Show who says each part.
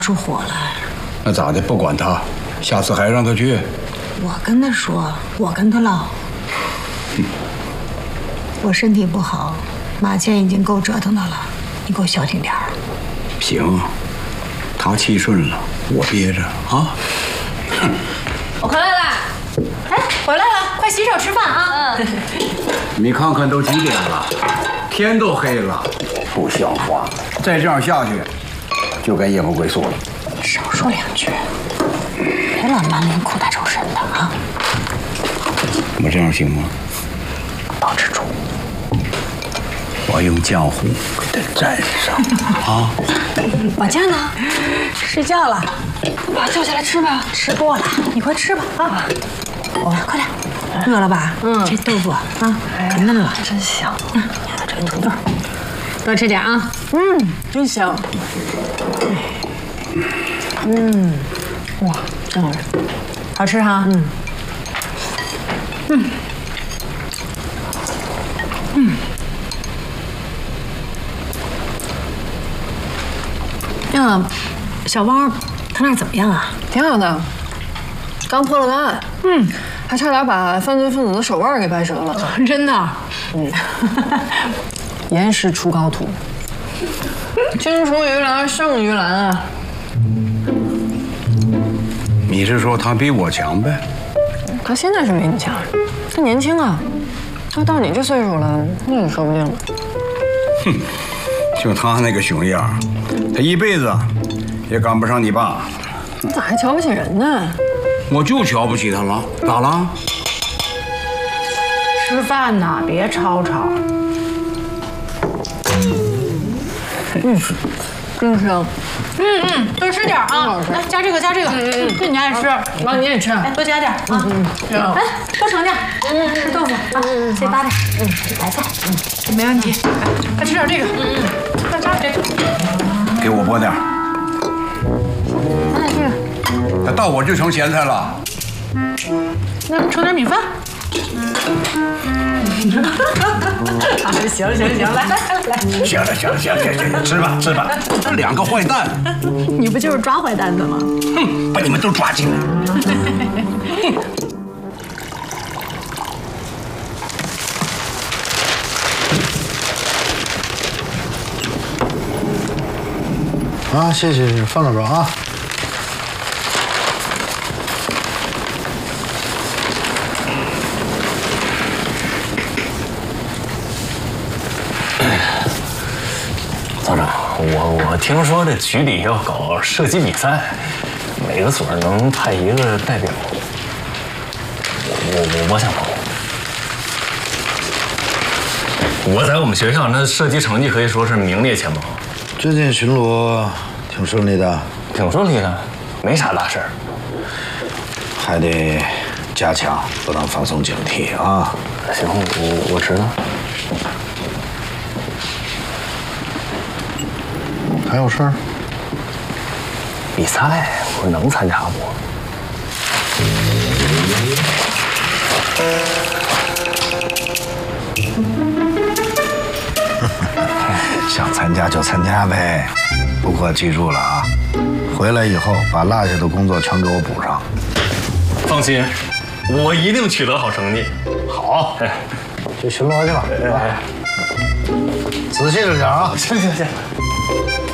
Speaker 1: 出火了。
Speaker 2: 那咋的？不管他，下次还让他去。
Speaker 1: 我跟他说，我跟他唠。我身体不好，马倩已经够折腾的了，你给我消停点儿。
Speaker 2: 行，他气顺了，我憋着啊。
Speaker 3: 我回来了。哎，回来了，快洗手吃饭啊！
Speaker 2: 你看看都几点了，天都黑了，不像话！再这样下去，就该夜不归宿了。
Speaker 1: 少说两句，别老满脸苦大仇深的啊！
Speaker 2: 我这样行吗？
Speaker 1: 保持住。
Speaker 2: 我用浆糊给他蘸上啊！
Speaker 1: 马倩呢？睡觉了。把叫起来吃吧。吃过了，你快吃吧啊！哦，快点，饿了吧？这豆腐啊，可嫩了，
Speaker 3: 真香。
Speaker 1: 这个土豆，多吃点啊。
Speaker 3: 真香。哇，真好吃，
Speaker 1: 好吃哈。那小汪他那儿怎么样啊？
Speaker 3: 挺好的。刚破了个案，还差点把犯罪分子的手腕给掰折了。
Speaker 1: 真的？
Speaker 3: 严师出高徒，青出于蓝胜于蓝啊！
Speaker 2: 你是说他比我强呗？
Speaker 3: 他现在是比你强，他年轻啊，他到你这岁数了，那也说不定了。
Speaker 2: 就他那个熊样，他一辈子也赶不上你爸。
Speaker 3: 你咋还瞧不起人呢？
Speaker 2: 我就瞧不起他了，咋了？
Speaker 1: 吃饭呢，别吵吵。
Speaker 3: 真香。
Speaker 1: 多吃点啊！来，加这个，加这个。这你爱吃，
Speaker 3: 妈你也吃。
Speaker 1: 哎，多加点啊。哎，多盛点。吃豆腐啊，再扒点。白菜。没问题。再吃点这个。再加点这个。
Speaker 2: 给我拨点。
Speaker 1: 加点这个。
Speaker 2: 那到我就成咸菜了。
Speaker 1: 那盛点米饭。行，来。
Speaker 2: 行了，吃吧，这两个坏蛋，
Speaker 1: 你不就是抓坏蛋的吗？
Speaker 2: 把你们都抓进来。
Speaker 4: 啊，谢谢，放这吧啊。
Speaker 5: 组长，我听说这局里要搞射击比赛，每个所能派一个代表，我想报。我在我们学校那射击成绩可以说是名列前茅。
Speaker 4: 最近巡逻挺顺利的，
Speaker 5: 挺顺利的，没啥大事儿。
Speaker 4: 还得加强，不能放松警惕啊。
Speaker 5: 行，我知道。
Speaker 4: 还有事儿？
Speaker 5: 比赛我能参加不？
Speaker 4: 想参加就参加呗，不过记住了啊，回来以后把落下的工作全给我补上。
Speaker 5: 放心，我一定取得好成绩。
Speaker 4: 好，去巡逻去吧。仔细着点啊！
Speaker 5: 行。